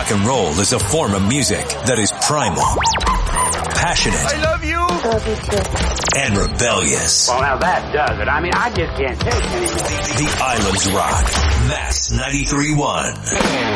Rock and roll is a form of music that is primal, passionate, I love you. Love you too. and rebellious. Well, now that does it. I mean, I just can't take it anymore. The Islands Rock. Mass 93.1.